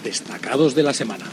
destacados de la semana.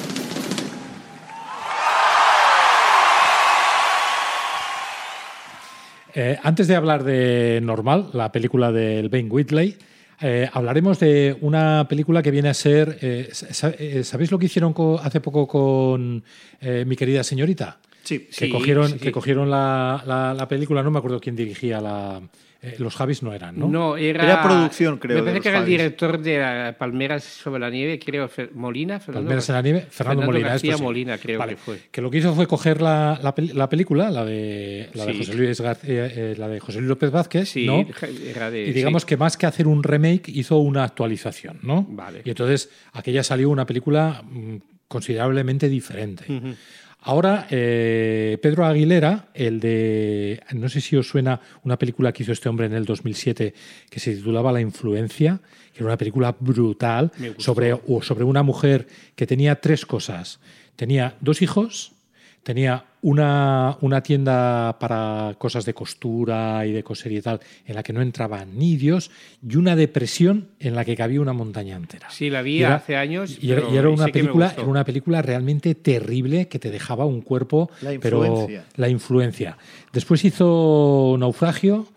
Antes de hablar de Normal, la película del Ben Wheatley, hablaremos de una película que viene a ser... ¿sabéis lo que hicieron hace poco con Mi querida señorita? Sí. Que cogieron la película, no me acuerdo quién dirigía los Javis no eran, ¿no? No, era producción, creo. Me parece que era el director de Palmeras sobre la nieve, creo, Molina. Palmeras en la nieve, Fernando Molina. García esto sí. Molina, creo vale. que fue. Que lo que hizo fue coger la película, la de José Luis la de José Luis López Vázquez, sí, ¿no? Era y digamos que más que hacer un remake, hizo una actualización, ¿no? Vale. Y entonces aquella salió una película considerablemente diferente. Uh-huh. Ahora, Pedro Aguilera, el de... No sé si os suena una película que hizo este hombre en el 2007 que se titulaba La influencia, que era una película brutal sobre una mujer que tenía 3 cosas. Tenía 2 hijos, tenía una tienda para cosas de costura y de coser y tal, en la que no entraban ni Dios, y una depresión en la que cabía una montaña entera. Sí, la vi hace años. Y era una película realmente terrible que te dejaba un cuerpo... La influencia. Después hizo Naufragio,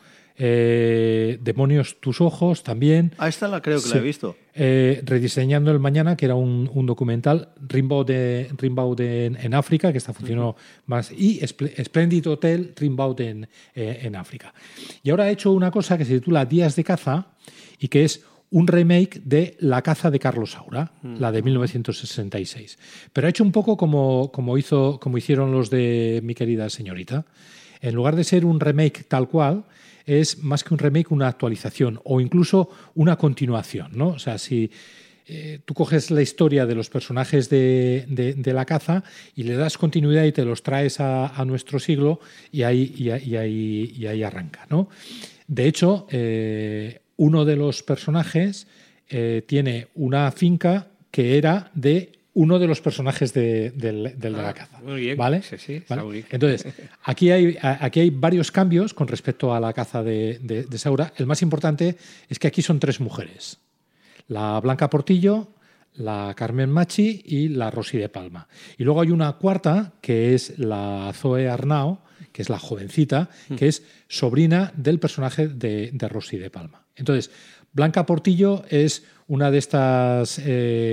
Demonios tus ojos también. Esta creo que la he visto. Rediseñando el mañana, que era un documental, Rimbaud en África, que esta funcionó más, y Splendid Hotel, Rimbaud en África. Y ahora ha hecho una cosa que se titula Días de caza y que es un remake de La caza de Carlos Saura, la de 1966. Pero ha hecho un poco como hicieron los de Mi querida señorita. En lugar de ser un remake tal cual, es más que un remake, una actualización o incluso una continuación, ¿no? O sea, si tú coges la historia de los personajes de La caza y le das continuidad y te los traes a nuestro siglo y ahí arranca, ¿no? De hecho, uno de los personajes tiene una finca que era de uno de los personajes de La caza. Muy bien. ¿Vale? Sí, ¿Vale? Entonces, aquí hay varios cambios con respecto a La caza de Saura. El más importante es que aquí son 3 mujeres. La Blanca Portillo, la Carmen Machi y la Rosy de Palma. Y luego hay una cuarta, que es la Zoe Arnao, que es la jovencita, que es sobrina del personaje de Rosy de Palma. Entonces, Blanca Portillo es una de estas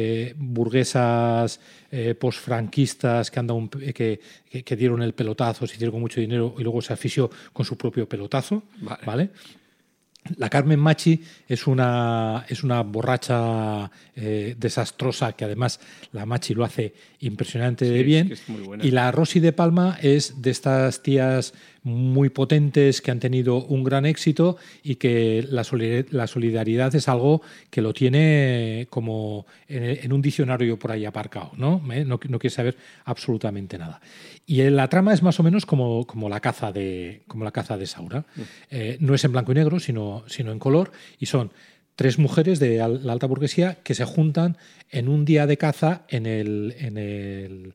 burguesas posfranquistas que dieron el pelotazo, se hicieron con mucho dinero y luego se afició con su propio pelotazo. ¿Vale? La Carmen Machi es una borracha desastrosa, que además la Machi lo hace impresionante de bien. Es muy buena. Y la Rosy de Palma es de estas tías muy potentes que han tenido un gran éxito y que la solidaridad es algo que lo tiene como en un diccionario por ahí aparcado, ¿no? No quiere saber absolutamente nada. Y la trama es más o menos como la caza de Saura. No es en blanco y negro, sino en color, y son 3 mujeres de la alta burguesía que se juntan en un día de caza en el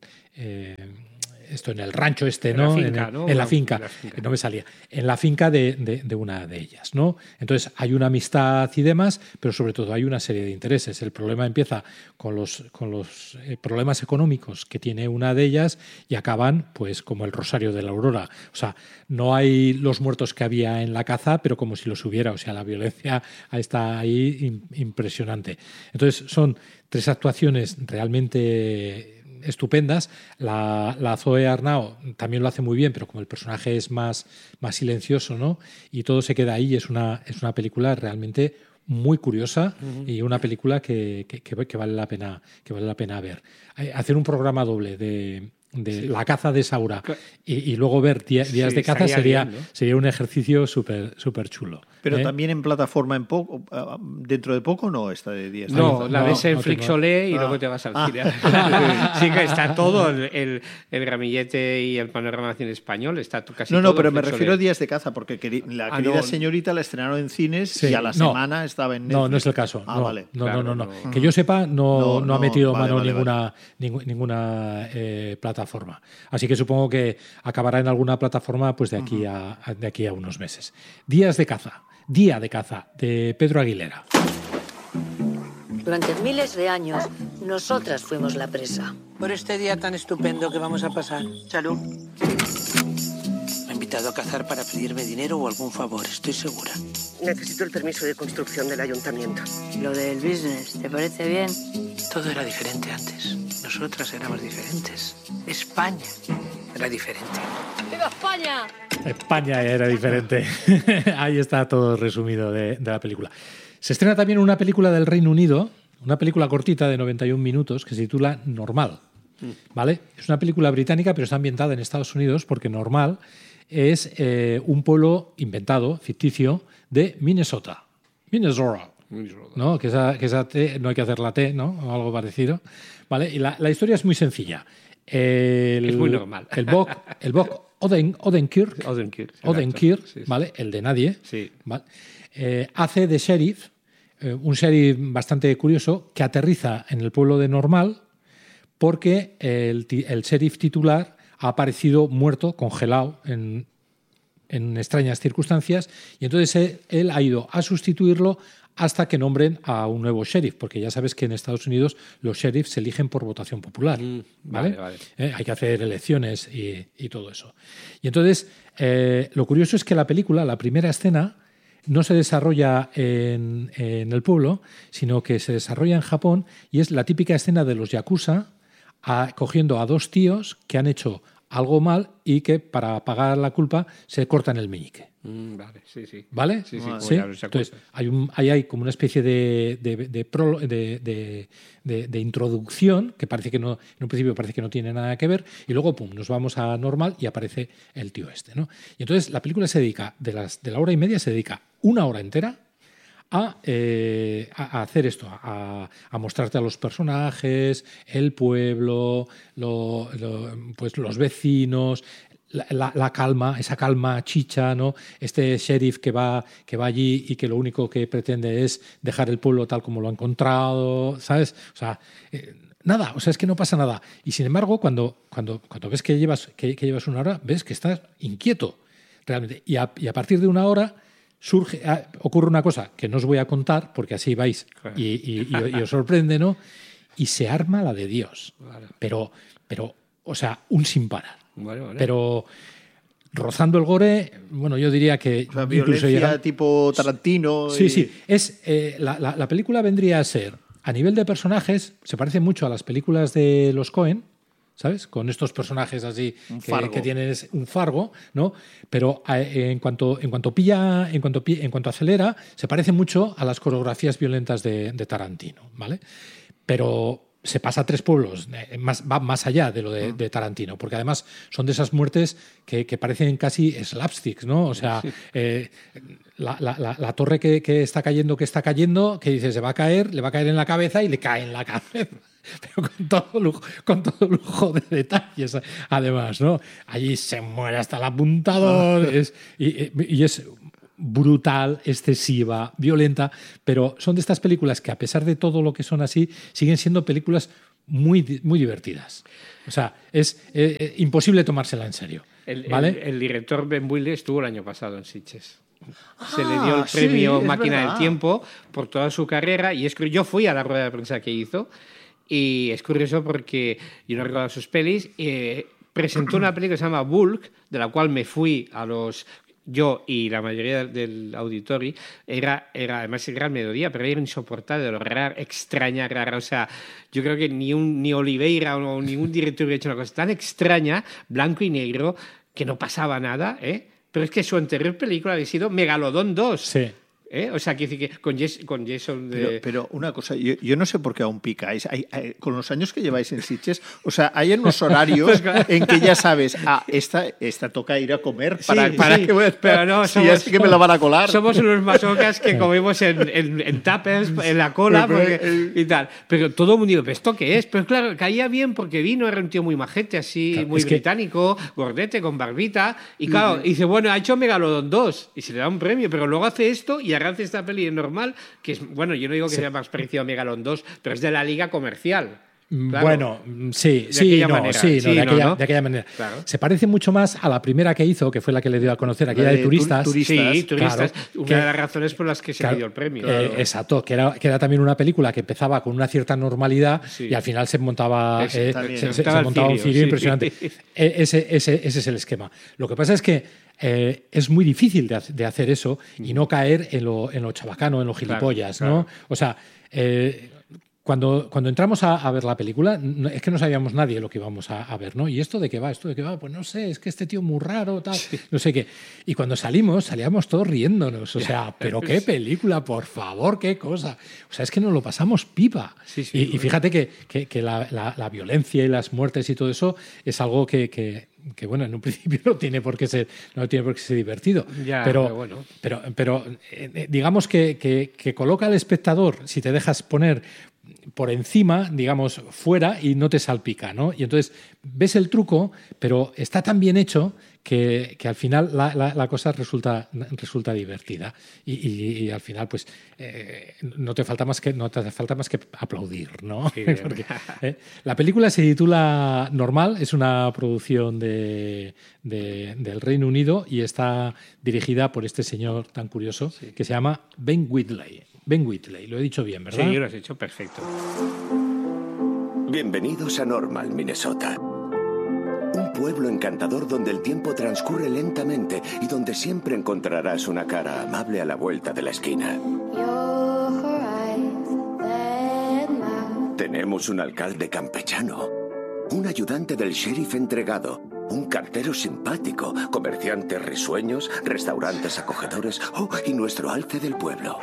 rancho ¿no? En la finca. No me salía. En la finca de una de ellas, ¿no? Entonces hay una amistad y demás, pero sobre todo hay una serie de intereses. El problema empieza con los problemas económicos que tiene una de ellas y acaban pues como el Rosario de la Aurora. O sea, no hay los muertos que había en la caza, pero como si los hubiera. O sea, la violencia está ahí impresionante. Entonces son 3 actuaciones realmente estupendas. La Zoe Arnao también lo hace muy bien, pero como el personaje es más silencioso, ¿no? Y todo se queda ahí. Es una película realmente muy curiosa y una película que vale la pena ver. Hacer un programa doble de La caza de Saura y luego ver días de caza sería un ejercicio súper chulo. Pero también en plataforma dentro de poco no está de días. No, la ves en Flixolé y luego te vas al cine. Sí, que está todo el ramillete y el panorama cine español, está casi todo. No, pero me refiero a días de caza, porque la querida señorita la estrenaron en cines y a la semana estaba en Netflix. No es el caso. Vale. No. Que yo sepa, no ha metido mano ninguna plataforma. Así que supongo que acabará en alguna plataforma pues de aquí a unos meses. Día de caza, de Pedro Aguilera. Durante miles de años, Nosotras fuimos la presa. Por este día tan estupendo que vamos a pasar. Salud. Me ha invitado a cazar para pedirme dinero o algún favor, estoy segura. Necesito el permiso de construcción del ayuntamiento. Lo del business, ¿te parece bien? Todo era diferente antes. Nosotras éramos diferentes. España era diferente. ¡Viva España! España era diferente. Ahí está todo resumido de la película. Se estrena también una película del Reino Unido, una película cortita de 91 minutos que se titula Normal. ¿Vale? Es una película británica, pero está ambientada en Estados Unidos porque Normal es un pueblo inventado, ficticio, de Minnesota. Minnesota. ¿No? Que esa T, no hay que hacer la T, ¿no? O algo parecido. ¿Vale? Y la historia es muy sencilla. Es muy normal. El Bob Odenkirk, sí. ¿vale? El de nadie, sí. ¿vale? Hace de sheriff, un sheriff bastante curioso que aterriza en el pueblo de Normal porque el sheriff titular ha aparecido muerto, congelado en extrañas circunstancias, y entonces él ha ido a sustituirlo hasta que nombren a un nuevo sheriff, porque ya sabes que en Estados Unidos los sheriffs se eligen por votación popular. ¿Vale? Hay que hacer elecciones y todo eso. Y entonces, lo curioso es que la película, la primera escena, no se desarrolla en el pueblo, sino que se desarrolla en Japón, y es la típica escena de los yakuza cogiendo a dos tíos que han hecho algo mal y que para pagar la culpa se cortan el meñique. Vale, sí. ¿Vale? Sí. ¿Sí? Entonces, hay como una especie de introducción que parece que no, en un principio parece que no tiene nada que ver, y luego pum, nos vamos a Normal y aparece el tío este, ¿no? Y entonces la película se dedica, de la hora y media, se dedica una hora entera a hacer esto, a mostrarte a los personajes, el pueblo, pues los vecinos, la calma, esa calma chicha, ¿no? Este sheriff que va allí y que lo único que pretende es dejar el pueblo tal como lo ha encontrado, ¿sabes? O sea, nada, o sea, es que no pasa nada. Y sin embargo, cuando ves que llevas una hora, ves que estás inquieto, realmente. Y a partir de una hora ocurre una cosa que no os voy a contar, porque así vais y os sorprende, ¿no? Y se arma la de Dios. Vale. Pero, o sea, un sin parar. Vale. Pero rozando el gore, bueno, yo diría que... O sea, violencia tipo Tarantino. Sí. La película vendría a ser, a nivel de personajes, se parece mucho a las películas de los Coen, ¿sabes? Con estos personajes así que tienen un fargo, ¿no? Pero en cuanto acelera, se parece mucho a las coreografías violentas de Tarantino, ¿vale? Pero se pasa a 3 pueblos, va más allá de lo de Tarantino, porque además son de esas muertes que parecen casi slapsticks, ¿no? O sea, la torre que está cayendo, que dice se va a caer, le va a caer en la cabeza y le cae en la cabeza. Pero con todo lujo de detalles, además, ¿no? Allí se muere hasta el apuntador, y es brutal, excesiva, violenta, pero son de estas películas que, a pesar de todo lo que son así, siguen siendo películas muy, muy divertidas. O sea, es imposible tomársela en serio. ¿Vale? El director Ben Wheatley estuvo el año pasado en Sitges. Se le dio el premio Máquina del Tiempo por toda su carrera, y yo fui a la rueda de prensa que hizo, y es curioso porque yo no recuerdo sus pelis. Presentó una película que se llama Bulk, de la cual me fui yo y la mayoría del auditorio. Además era al mediodía, pero era insoportable, lo rara, extraña, rara. O sea, yo creo que ni Oliveira o ningún director hubiera hecho una cosa tan extraña, blanco y negro, que no pasaba nada, ¿eh? Pero es que su anterior película había sido Megalodón 2. Sí. O sea, quiere decir que con Jason... Pero una cosa, yo no sé por qué aún picáis. Con los años que lleváis en Sitges, o sea, hay unos horarios en que ya sabes, esta toca ir a comer para que... Pero no, así que me la van a colar. Somos unos masocas que comemos en tuppers, en la cola, y tal. Pero todo el mundo dice, ¿esto qué es? Pero claro, caía bien porque vino, era un tío muy majete, así, claro, muy británico, gordete, con barbita, y claro, dice, bueno, ha hecho Megalodón 2, y se le da un premio, pero luego hace esto y hace esta peli Normal, que es, bueno, yo no digo que sea más parecido a Megalodón 2, pero es de la liga comercial. Claro. Bueno, sí, De sí, aquella no, manera. sí, no, Sí, de no, ¿no? aquella manera. Claro. Se parece mucho más a la primera que hizo, que fue la que le dio a conocer, aquella de turistas. Sí, turistas. Claro, Una que- de las razones por las que se Claro, le dio el premio. exacto, que era también una película que empezaba con una cierta normalidad Sí. y al final se montaba, también. se Montaba el montaba un cirio, cirio sí. impresionante. Ese es el esquema. Lo que pasa es que es muy difícil de hacer eso y no caer en lo chabacano, en lo gilipollas, claro. ¿no? O sea, cuando entramos a ver la película, es que no sabíamos nadie lo que íbamos a ver, ¿no? ¿Y esto de qué va? ¿Esto de qué va? Pues no sé, es que este tío muy raro, tal, no sé qué. Y cuando salíamos todos riéndonos. O sea, pero qué película, por favor, qué cosa. O sea, es que nos lo pasamos pipa. Sí, sí, y fíjate que la violencia y las muertes y todo eso es algo que bueno, en un principio no tiene por qué ser divertido. Ya, pero bueno. pero digamos que coloca al espectador, si te dejas poner por encima, digamos, fuera y no te salpica, ¿no? Y entonces ves el truco, pero está tan bien hecho que al final la cosa resulta divertida y al final pues no te falta más que aplaudir, ¿no? Sí, bien. Porque, la película se titula Normal, es una producción del Reino Unido y está dirigida por este señor tan curioso que se llama Ben Wheatley. Ben Wheatley, lo he dicho bien, ¿verdad? Sí, lo has hecho perfecto. Bienvenidos a Normal, Minnesota. Un pueblo encantador donde el tiempo transcurre lentamente y donde siempre encontrarás una cara amable a la vuelta de la esquina. Tenemos un alcalde campechano, un ayudante del sheriff entregado, un cartero simpático, comerciantes risueños, restaurantes acogedores, y nuestro alce del pueblo.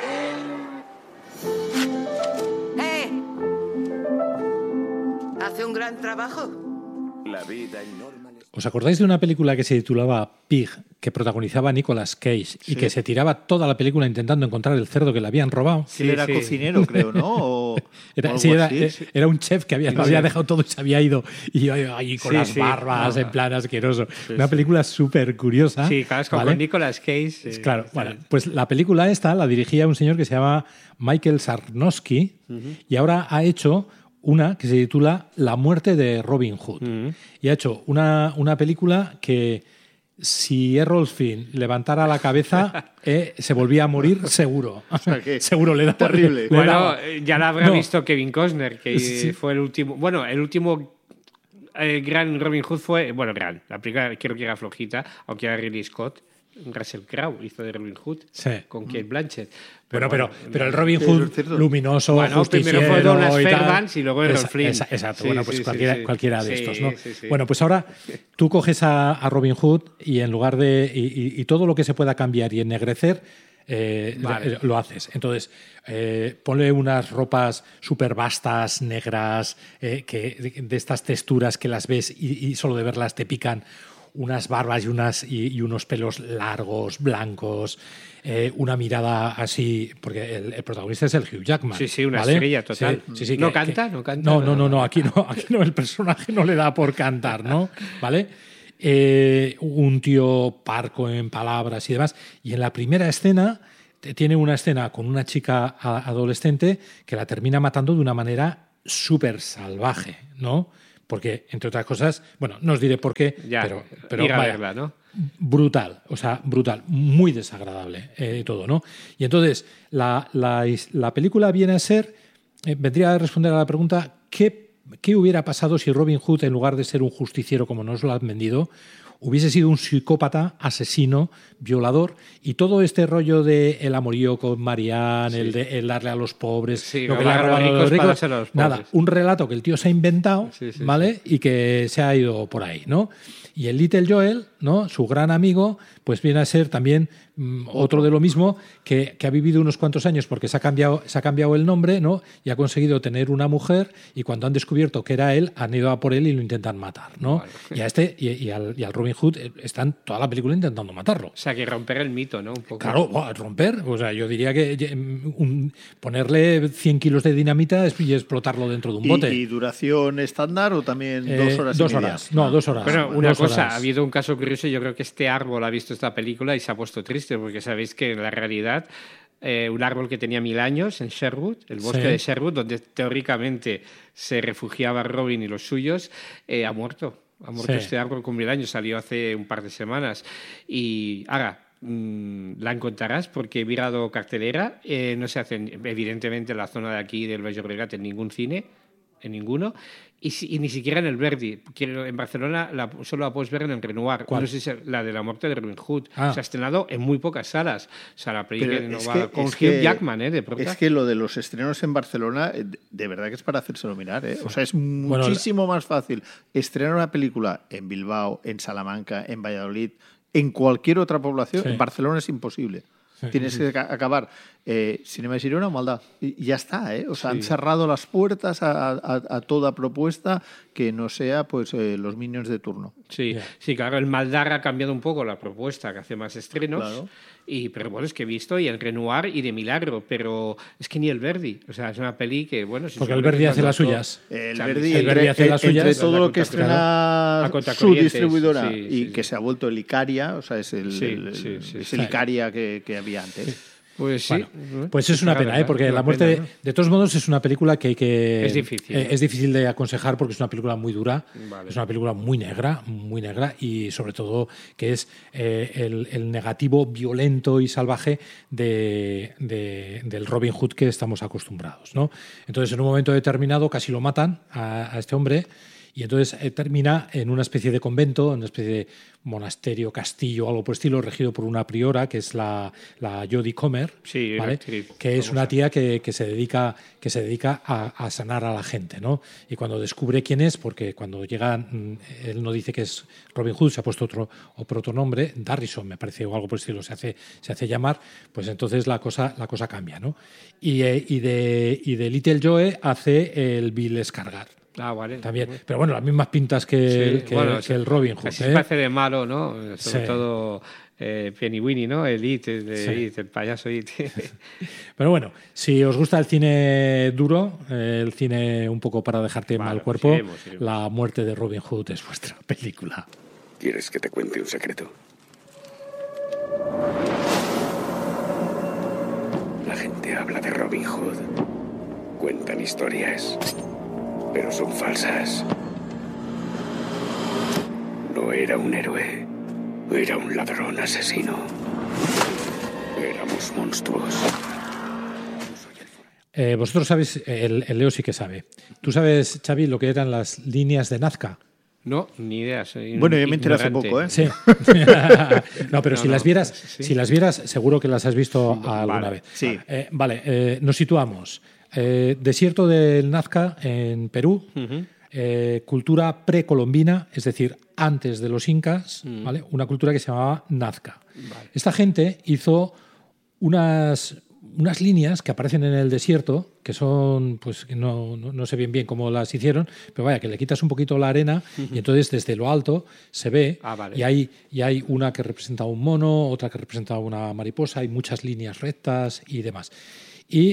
¿Hace un gran trabajo? La vida en Normal. ¿Os acordáis de una película que se titulaba Pig, que protagonizaba Nicolas Cage y que se tiraba toda la película intentando encontrar el cerdo que le habían robado? Sí, él era cocinero, creo, ¿no? O Era, algo sí, así. era un chef que lo había dejado todo y se había ido y ahí con Sí, las sí. barbas en plan asqueroso. Una película súper curiosa. Sí, claro, es con ¿vale? Nicolas Cage. Claro, bueno, pues la película esta la dirigía un señor que se llama Michael Sarnowski y ahora ha hecho una que se titula La muerte de Robin Hood. Y ha hecho una película que si Errol Flynn levantara la cabeza se volvía a morir seguro. sea, que seguro, le da terrible. le Bueno, daba. ya la habrá No. visto Kevin Costner, que Sí. fue el último. Bueno, el último gran Robin Hood fue. Bueno, gran. La película creo que era flojita, aunque era Ridley Scott. Russell Crowe hizo de Robin Hood Sí. con Kate Blanchett. Pero el Robin Sí, Hood es cierto. luminoso, Bueno, justiciero primero fue Douglas y tal. Fairbanks y luego Errol Flynn. Exacto, Sí, bueno, pues sí, cualquiera, sí. cualquiera de Sí, estos, ¿no? sí, sí. Bueno, pues ahora tú coges a Robin Hood y en lugar de... Y todo lo que se pueda cambiar y ennegrecer, Vale. lo haces. Entonces, ponle unas ropas súper vastas, negras, de estas texturas que las ves y solo de verlas te pican, unas barbas y unos pelos largos, blancos, una mirada así, porque el protagonista es el Hugh Jackman. Sí, sí, una ¿vale? estrella total. Sí, ¿No canta? ¿No canta? No, aquí no, el personaje no le da por cantar, ¿no? ¿Vale? Un tío parco en palabras y demás. Y en la primera escena tiene una escena con una chica adolescente que la termina matando de una manera súper salvaje, ¿no? Porque, entre otras cosas, bueno, no os diré por qué, Ya, pero ir a vaya, verla, ¿no? brutal, o sea, brutal, muy desagradable todo, ¿no? Y entonces, la película viene a ser, vendría a responder a la pregunta, ¿qué hubiera pasado si Robin Hood, en lugar de ser un justiciero como nos lo han vendido, hubiese sido un psicópata, asesino, violador, y todo este rollo de el amorío con Marianne, el darle a los pobres, Sí, lo que no le ha dar a los robado a los ricos para ricos, dárselo a los nada, pobres. un relato que el tío se ha inventado, Sí, sí, ¿vale? Y que se ha ido por ahí, ¿no? Y el Little Joel, ¿no? Su gran amigo, pues viene a ser también otro de lo mismo, que ha vivido unos cuantos años porque se ha cambiado el nombre, ¿no? Y ha conseguido tener una mujer, y cuando han descubierto que era él, han ido a por él y lo intentan matar, ¿no? Vale. Y a este y al Robin Hood están toda la película intentando matarlo. O sea, que romper el mito, ¿no? Un poco. Claro, romper, o sea, yo diría que ponerle 100 kilos de dinamita y explotarlo dentro de un bote. ¿Y duración estándar o también 2 horas y 2 media? horas, no, 2 horas. Pero una 2 cosa, horas. ha habido un caso curioso, yo creo que este árbol ha visto esta película y se ha puesto triste, porque sabéis que en la realidad un árbol que tenía 1000 años en Sherwood, el bosque de Sherwood, donde teóricamente se refugiaba Robin y los suyos, ha muerto. Ha muerto este árbol con 1000 años, salió hace un par de semanas. Y ahora, la encontrarás porque he mirado cartelera, no se hacen, evidentemente, en la zona de aquí del Baix Llobregat en ningún cine, en ninguno, y ni siquiera en el Verdi. En Barcelona solo la puedes ver en el Renoir. ¿Cuál? No sé si es la de la muerte de Robin Hood. Se ha estrenado en muy pocas salas. O sea, la película con Hugh Jackman, de prota. Es que lo de los estrenos en Barcelona, de verdad que es para hacérselo mirar, ¿eh? O sea, es muchísimo más fácil estrenar una película en Bilbao, en Salamanca, en Valladolid, en cualquier otra población. En Barcelona es imposible. Tienes que acabar Cinema de Girona o Maldá. Y ya está, ¿eh? O sea, han cerrado las puertas a toda propuesta que no sea pues los Minions de turno. Sí, claro, el Maldar ha cambiado un poco la propuesta, que hace más estrenos. Claro. Pero bueno, es que he visto y el Renoir y de milagro, pero es que ni el Verdi. O sea, es una peli que, bueno... Porque el Verdi hace las suyas. El Verdi hace las suyas. Entre todo lo que estrena su distribuidora que se ha vuelto el Icaria, o sea, es el Icaria que había antes. Pues sí. Bueno, pues es una pena, porque La muerte, ¿no? De todos modos, es una película que es difícil. Es difícil de aconsejar porque es una película muy dura, es una película muy negra y sobre todo que es el negativo violento y salvaje del Robin Hood que estamos acostumbrados, ¿no? Entonces, en un momento determinado casi lo matan a este hombre. Y entonces termina en una especie de convento, en una especie de monasterio, castillo, algo por el estilo, regido por una priora, que es la Jodie Comer, ¿vale? Que es una tía que se dedica a sanar a la gente, ¿no? Y cuando descubre quién es, porque cuando llega, él no dice que es Robin Hood, se ha puesto otro nombre, Darrison, me parece, o algo por el estilo, se hace llamar, pues entonces la cosa cambia, ¿no? Y de Little Joe hace el Bill Skarsgård. Vale. También. Pero bueno, las mismas pintas que el Robin Hood. Así se parece de malo, ¿no? Sobre todo Penny Winnie, ¿no? El It, el payaso It. Pero bueno, si os gusta el cine duro, el cine un poco para dejarte mal cuerpo, seguimos. La muerte de Robin Hood es vuestra película. ¿Quieres que te cuente un secreto? La gente habla de Robin Hood. Cuentan historias, pero son falsas. No era un héroe, era un ladrón asesino. Éramos monstruos. Vosotros sabéis, el Leo sí que sabe. ¿Tú sabes, Xavi, lo que eran las líneas de Nazca? No, ni idea. Bueno, yo me enteré hace poco, ¿eh? Sí. No, pero si las vieras, seguro que las has visto alguna vez. Sí. Vale, nos situamos. Desierto del Nazca en Perú, cultura precolombina, es decir, antes de los incas, ¿vale? Una cultura que se llamaba Nazca. Vale. Esta gente hizo unas líneas que aparecen en el desierto, que son, pues no sé bien cómo las hicieron, pero vaya, que le quitas un poquito la arena y entonces desde lo alto se ve, vale. y hay una que representa un mono, otra que representa una mariposa, hay muchas líneas rectas y demás. Y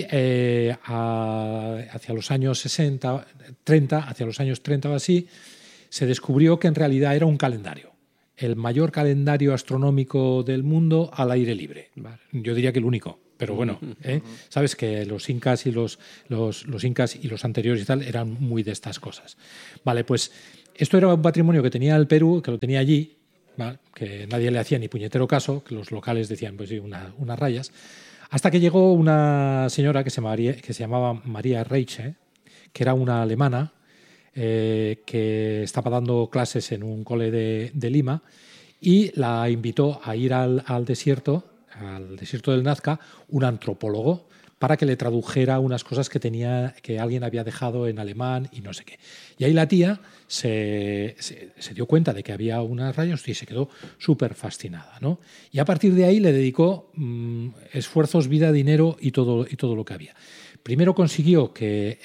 hacia los años 30 o así, se descubrió que en realidad era un calendario. El mayor calendario astronómico del mundo al aire libre. Vale. Yo diría que el único. Pero bueno, sabes que los incas y los incas y los anteriores y tal eran muy de estas cosas. Vale, pues esto era un patrimonio que tenía el Perú, que lo tenía allí, ¿vale? Que nadie le hacía ni puñetero caso, que los locales decían, pues sí, unas rayas. Hasta que llegó una señora que se llamaba María Reiche, que era una alemana que estaba dando clases en un cole de Lima y la invitó a ir al desierto del Nazca, un antropólogo, para que le tradujera unas cosas que alguien había dejado en alemán y no sé qué. Y ahí la tía se dio cuenta de que había unas rayas y se quedó súper fascinada, ¿no? Y a partir de ahí le dedicó esfuerzos, vida, dinero y todo lo que había. Primero consiguió que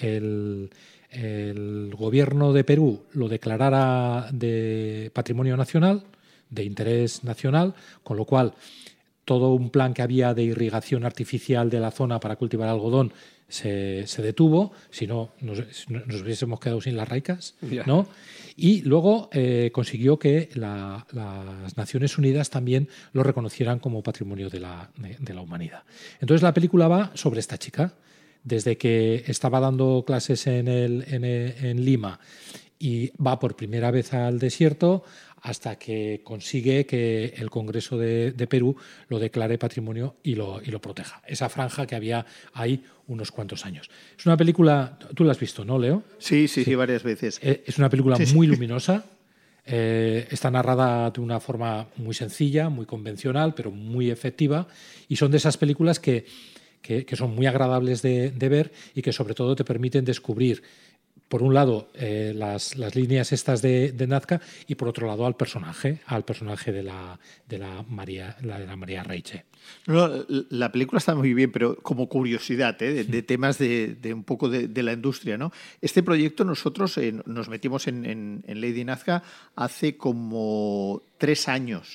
el gobierno de Perú lo declarara de patrimonio nacional, de interés nacional, con lo cual todo un plan que había de irrigación artificial de la zona para cultivar algodón se detuvo, si no nos hubiésemos quedado sin las raicas, ¿no? Y luego consiguió que las Naciones Unidas también lo reconocieran como patrimonio de la humanidad. Entonces la película va sobre esta chica, desde que estaba dando clases en Lima y va por primera vez al desierto hasta que consigue que el Congreso de Perú lo declare patrimonio y lo proteja. Esa franja que había ahí unos cuantos años. Es una película, tú la has visto, ¿no, Leo? Sí, varias veces. Es una película muy luminosa. Está narrada de una forma muy sencilla, muy convencional, pero muy efectiva. Y son de esas películas que son muy agradables de ver y que sobre todo te permiten descubrir, por un lado, las líneas estas de Nazca y por otro lado al personaje de la María Reiche. No, la película está muy bien, pero como curiosidad, de temas de un poco de la industria, ¿no? Este proyecto nosotros nos metimos en Lady Nazca hace como 3 años.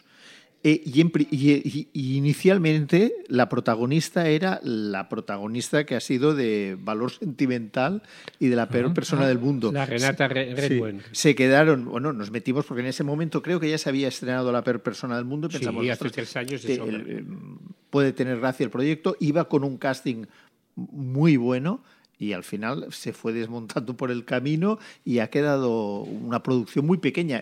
Y inicialmente la protagonista era la protagonista que ha sido de Valor Sentimental y de La peor persona del mundo. La Renata Redwen. Se quedaron, bueno, nos metimos porque en ese momento creo que ya se había estrenado La peor persona del mundo y pensamos, sí, hace 3 años de sobra. Puede tener gracia el proyecto. Iba con un casting muy bueno y al final se fue desmontando por el camino y ha quedado una producción muy pequeña.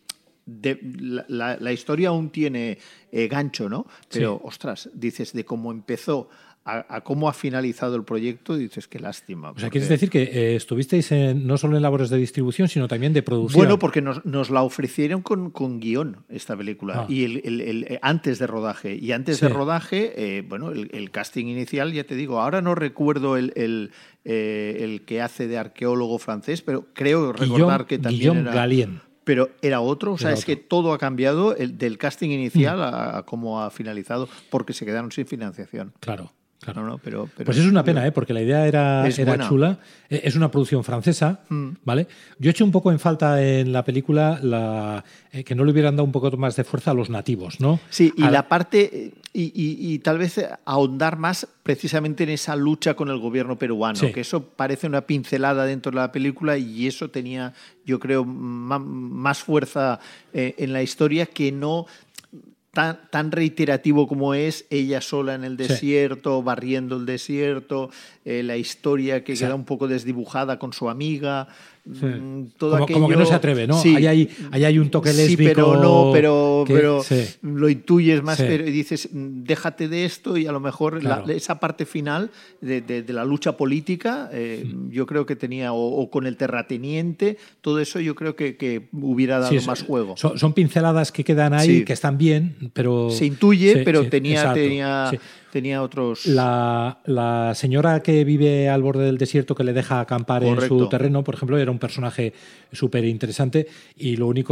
La historia aún tiene gancho, ¿no? Pero, ostras, dices, de cómo empezó a cómo ha finalizado el proyecto, dices, qué lástima. O sea, ¿quieres decir que estuvisteis no solo en labores de distribución, sino también de producción? Bueno, porque nos la ofrecieron con guión, esta película, y antes de rodaje. Y antes de rodaje, bueno, el casting inicial, ya te digo, ahora no recuerdo el que hace de arqueólogo francés, pero creo recordar que también Guillaume era... Galien. Pero era otro, o sea, es que todo ha cambiado del casting inicial a cómo ha finalizado, porque se quedaron sin financiación. Claro. No, pero pues es una pena, porque la idea era chula. Es una producción francesa, ¿vale? Yo he hecho un poco en falta en la película que no le hubieran dado un poco más de fuerza a los nativos, ¿no? Sí, y la parte y tal vez ahondar más precisamente en esa lucha con el gobierno peruano, que eso parece una pincelada dentro de la película y eso tenía, yo creo, más fuerza en la historia que no... Tan reiterativo como es ella sola en el desierto, barriendo el desierto, la historia que queda un poco desdibujada con su amiga. Todo como que no se atreve, ¿no? Sí, ahí hay un toque lésbico. Pero lo intuyes más, pero dices, déjate de esto y a lo mejor esa parte final de la lucha política, yo creo que tenía, o con el terrateniente, todo eso yo creo que hubiera dado más juego. Son pinceladas que quedan ahí, que están bien, pero... Se intuye, pero tenía otros... La señora que vive al borde del desierto que le deja acampar en su terreno, por ejemplo, era un personaje súper interesante y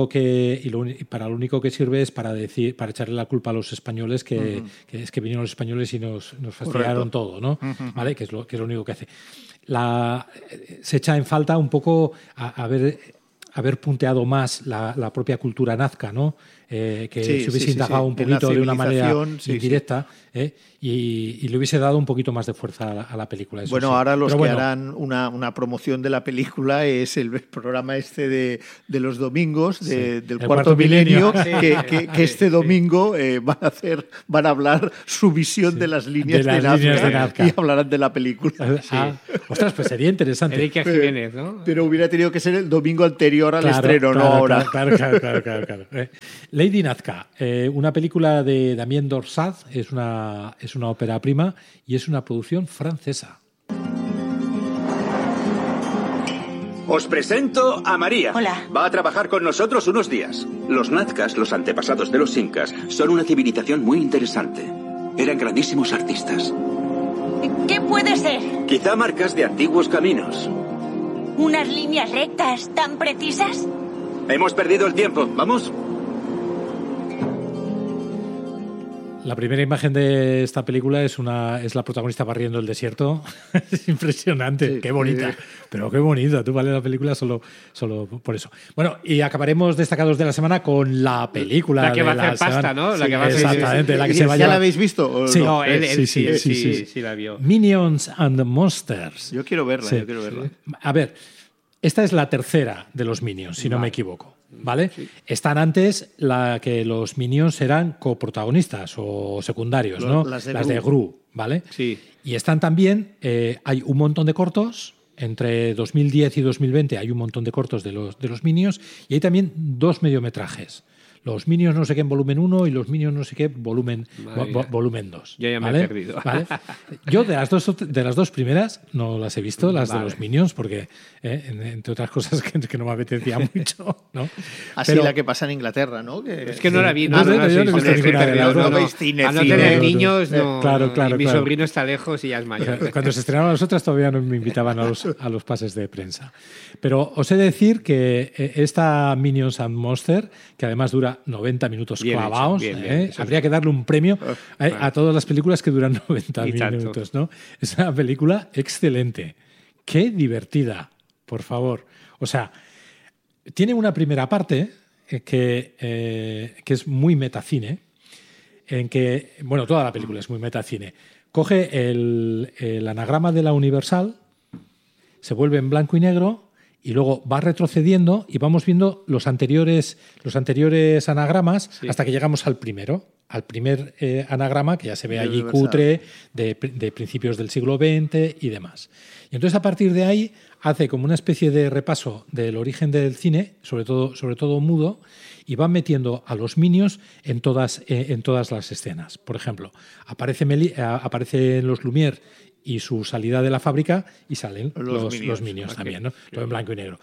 para lo único que sirve es para echarle la culpa a los españoles que es que vinieron los españoles y nos fastidiaron todo, ¿no? ¿Vale? Que es lo único que hace. Se echa en falta un poco haber punteado más la propia cultura nazca, ¿no? Que se hubiese indagado un poquito de una manera indirecta y le hubiese dado un poquito más de fuerza a la película. Bueno, ahora los que harán una promoción de la película es el programa este de los domingos del cuarto milenio, que este domingo van a hablar su visión de las líneas de Nazca y hablarán de la película. Ostras, pues sería interesante. Erika Jiménez, ¿no? Pero hubiera tenido que ser el domingo anterior al estreno, no ahora. Claro. Lady Nazca, una película de Damien Dorsat, es una ópera prima y es una producción francesa. Os presento a María. Hola. Va a trabajar con nosotros unos días. Los nazcas, los antepasados de los incas, son una civilización muy interesante. Eran grandísimos artistas. ¿Qué puede ser? Quizá marcas de antiguos caminos. ¿Unas líneas rectas tan precisas? Hemos perdido el tiempo. ¿Vamos? La primera imagen de esta película es la protagonista barriendo el desierto. Es impresionante, qué bonita. Pero qué bonita, tú vale la película solo por eso. Bueno, y acabaremos destacados de la semana con la película. La que va a hacer pasta, semana. ¿no? La que va a hacer... Exactamente, la que se vaya. ¿Ya la habéis visto? ¿O sí, no? Él sí la vio. Minions and Monsters. Yo quiero verla, Sí. A ver, esta es la tercera de los Minions, si no me equivoco. ¿Vale? Sí. Están antes que los Minions eran coprotagonistas o secundarios, ¿no? Las de Gru, ¿vale? Sí. Y están también, hay un montón de cortos, entre 2010 y 2020 hay un montón de cortos de los Minions, y hay también 2 mediometrajes. Los Minions no sé qué en volumen 1 y los Minions no sé qué volumen 2. Yo ya me ¿vale? he perdido. ¿Vale? Yo de las dos primeras no las he visto, las de los Minions, porque entre otras cosas que no me apetecía mucho, ¿no? Así pero, la que pasa en Inglaterra, ¿no? Es que no la vi, no veis cine. A no tener niños, no. Claro. Mi sobrino está lejos y ya es mayor. Cuando se estrenaban las otras todavía no me invitaban a los pases de prensa. Pero os he de decir que esta Minions and Monsters, que además dura 90 minutos bien clavados, bien. Habría que darle un premio a todas las películas que duran 90 minutos, ¿no? Es una película excelente. Qué divertida, por favor. O sea, tiene una primera parte que es muy metacine, en que, bueno, toda la película es muy metacine. Coge el anagrama de la Universal, se vuelve en blanco y negro, y luego va retrocediendo y vamos viendo los anteriores anagramas hasta que llegamos al primero. Al primer anagrama, que ya se ve allí cutre, de principios del siglo XX y demás. Y entonces a partir de ahí hace como una especie de repaso del origen del cine, sobre todo mudo, y va metiendo a los Minions en todas las escenas. Por ejemplo, aparecen los Lumière y su salida de la fábrica y salen los Minions también, ¿no? Todo en blanco y negro.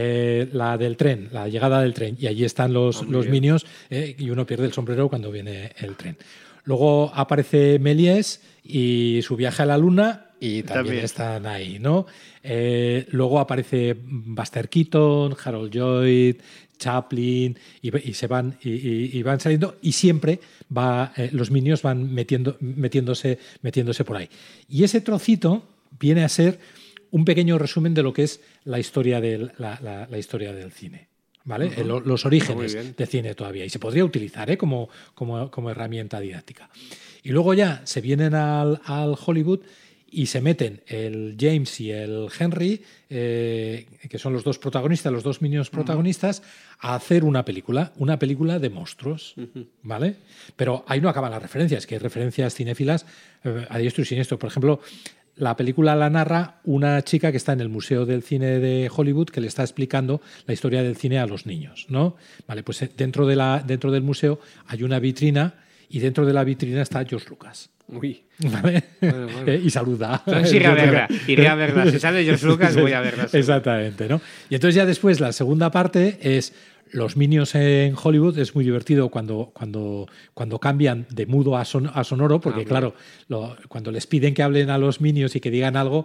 La del tren, la llegada del tren, y allí están los Minions, y uno pierde el sombrero cuando viene el tren. Luego aparece Méliès y su viaje a la luna, y también están ahí, ¿no? Luego aparece Buster Keaton, Harold Lloyd, Chaplin, y se van y van saliendo, y siempre los Minions van metiéndose por ahí. Y ese trocito viene a ser un pequeño resumen de lo que es la historia del cine. ¿Vale? Los orígenes de cine todavía. Y se podría utilizar como herramienta didáctica. Y luego ya se vienen al Hollywood y se meten el James y el Henry, que son los dos protagonistas, los dos Minions protagonistas, a hacer una película de monstruos, ¿vale? Pero ahí no acaban las referencias, que hay referencias cinéfilas a diestro y siniestro. Por ejemplo, la película la narra una chica que está en el Museo del Cine de Hollywood, que le está explicando la historia del cine a los niños, ¿no? Vale, pues dentro del museo hay una vitrina, y dentro de la vitrina está George Lucas. Uy. ¿Vale? Bueno. Y saluda. Entonces iré a verla. Si sale George Lucas, voy a verla. Exactamente, ¿no? Y entonces ya después la segunda parte es los Minions en Hollywood. Es muy divertido cuando cambian de mudo a sonoro, porque claro, cuando les piden que hablen a los Minions y que digan algo,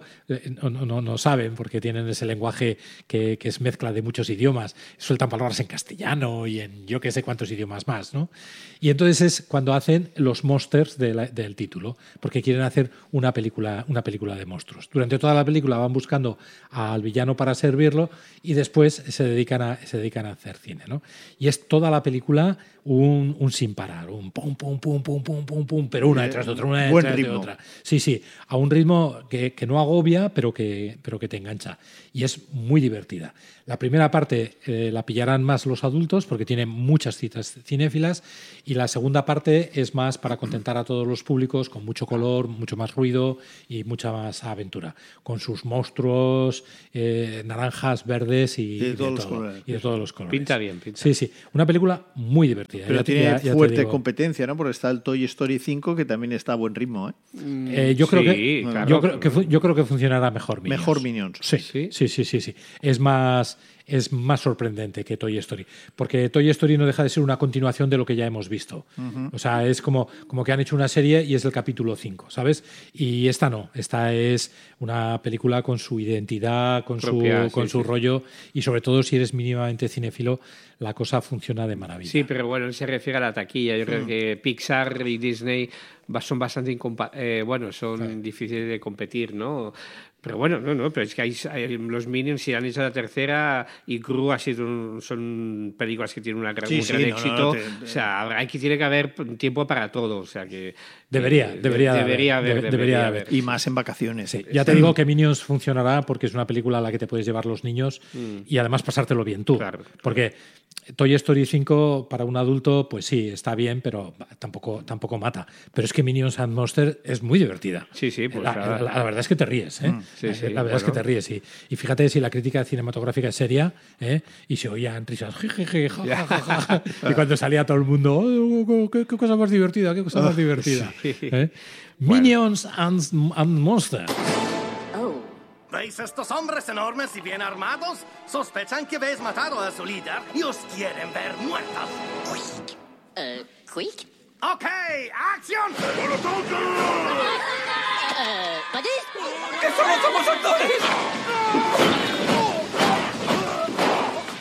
no saben, porque tienen ese lenguaje que es mezcla de muchos idiomas. Sueltan palabras en castellano y en yo que sé cuántos idiomas más, ¿no? Y entonces es cuando hacen los monsters del título, porque quieren hacer una película de monstruos. Durante toda la película van buscando al villano para servirlo, y después se dedican a hacer cine, ¿no? Y es toda la película un sin parar, un pum, pum, pum, pum, pum, pum, pum, pero una detrás de otra, una detrás de otra. Sí, a un ritmo que no agobia, pero que te engancha. Y es muy divertida. La primera parte la pillarán más los adultos, porque tiene muchas citas cinéfilas, y la segunda parte es más para contentar a todos los públicos, con mucho color, mucho más ruido y mucha más aventura, con sus monstruos naranjas, verdes y de todos los colores. Pinta bien. Sí, una película muy divertida. Pero tiene fuerte competencia, ¿no? Porque está el Toy Story 5, que también está a buen ritmo, ¿eh? Yo creo que funcionará mejor Minions. Mejor Minions. Sí. Es más sorprendente que Toy Story, porque Toy Story no deja de ser una continuación de lo que ya hemos visto. O sea, es como que han hecho una serie y es el capítulo 5, ¿sabes? Y esta no, esta es una película con su identidad, con su rollo, y sobre todo si eres mínimamente cinéfilo la cosa funciona de maravilla. Sí, pero bueno, él se refiere a la taquilla. Yo creo que Pixar y Disney son bastante son difíciles de competir, ¿no? Pero bueno, pero es que los Minions, si han hecho la tercera, y Gru son películas que tienen un gran éxito. O sea, tiene que haber tiempo para todo. O sea que debería haber. Y más en vacaciones. Sí. Ya te digo que Minions funcionará porque es una película a la que te puedes llevar los niños y además pasártelo bien tú. Claro. Porque Toy Story 5 para un adulto, pues sí, está bien, pero tampoco mata. Pero es que Minions and Monsters es muy divertida. Sí, pues la verdad es que te ríes, ¿eh? La verdad es que te ríes. Y fíjate si la crítica cinematográfica es seria, ¿eh? Y se oían risas. Y cuando salía todo el mundo, oh, qué cosa más divertida, qué cosa más divertida. Sí. Minions and Monsters. ¿Veis estos hombres enormes y bien armados? Sospechan que habéis matado a su líder y os quieren ver muertos. ¿Quick? ¡Ok! ¡Acción! ¿Vale? ¡Que solo somos actores!